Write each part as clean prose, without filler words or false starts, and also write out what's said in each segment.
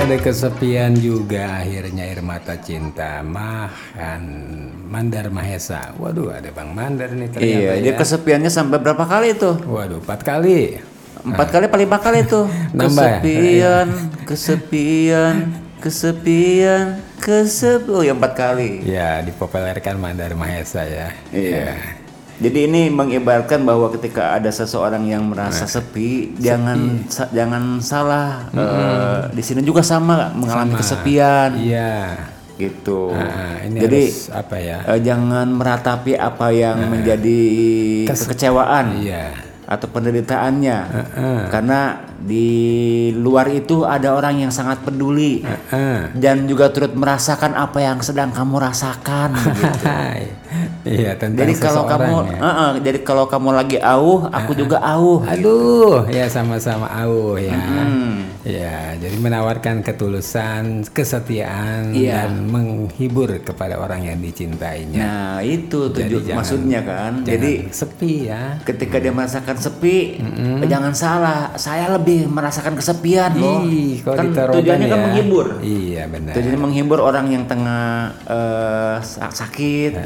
pada kesepian juga akhirnya air mata cinta Mahan Mandar Mahesa. Waduh, ada Bang Mandar nih ternyata. Iya, dia kesepiannya sampai berapa kali tuh? Waduh, 4 kali. 4 kali apa 5 kali tuh? Nambah ya? Kesepian. Oh ya 4 kali. Ya, dipopulerkan Mandar Mahesa ya. Iya. Jadi ini mengibaratkan bahwa ketika ada seseorang yang merasa sepi, jangan salah. Di sini juga sama mengalami kesepian. Iya. Gitu. Ini jadi harus apa ya? Jangan meratapi apa yang menjadi kekecewaan. Iya. Atau penderitaannya, karena di luar itu ada orang yang sangat peduli dan juga turut merasakan apa yang sedang kamu rasakan. Gitu. Iya, tentang jadi kalau kamu, jadi kalau kamu lagi auh, aku juga auh. Aduh, ya sama-sama auh ya. Ya, jadi menawarkan ketulusan, kesetiaan dan menghibur kepada orang yang dicintainya. Nah, itu maksudnya kan. Jadi sepi ya. Ketika dia merasakan sepi, jangan salah. Saya lebih merasakan kesepian loh. Kan tujuannya kan menghibur. Iya, benar. Tujuannya menghibur orang yang tengah sakit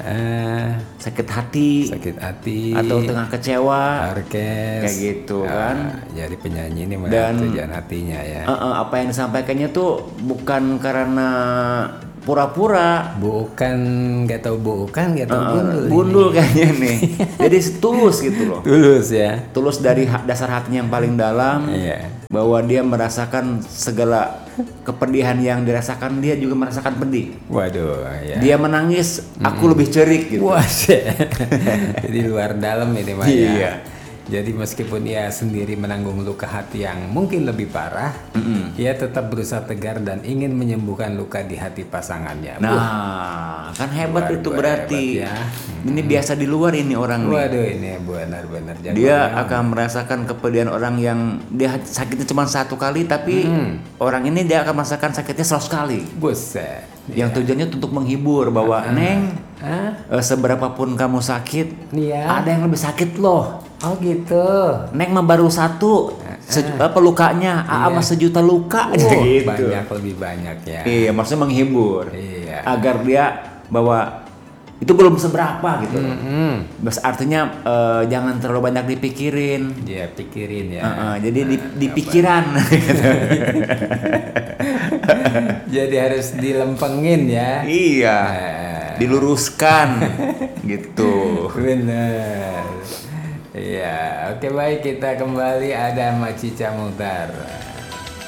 hati, atau tengah kecewa, kayak gitu kan. Jadi penyanyi ini tujuan hatinya ya. Apa yang disampaikannya tuh bukan karena pura-pura, gak tau gundul kayaknya nih. Jadi tulus gitu loh. Tulus ya. Tulus dari dasar hatinya yang paling dalam. Bahwa dia merasakan segala kepedihan yang dirasakan, dia juga merasakan pedih. Waduh, ya. Dia menangis, aku lebih cerik gitu. Wah, jadi luar dalam ini Maya. Iya. Jadi meskipun ia sendiri menanggung luka hati yang mungkin lebih parah, ia tetap berusaha tegar dan ingin menyembuhkan luka di hati pasangannya. Nah, kan hebat itu berarti. Hebat ya. Ini biasa di luar ini orang nih. Waduh, ini benar-benar. Dia akan merasakan kepedihan orang yang dia sakitnya cuma 1 kali, tapi orang ini dia akan merasakan sakitnya 100 kali. Buset. Yang tujuannya untuk menghibur bahwa Neng, seberapapun kamu sakit, ada yang lebih sakit loh. Oh gitu. Neng mah baru 1 lukanya, mah 1.000.000 luka gitu. Lebih banyak ya. Iya, maksudnya menghibur. Iya. Agar dia bahwa itu belum seberapa gitu. Artinya jangan terlalu banyak dipikirin. Iya, pikirin ya. Jadi di pikiran. Jadi harus dilempengin ya. Iya. Diluruskan gitu. Bener. Iya, oke baik, kita kembali ada Mbak Cica Muhtar.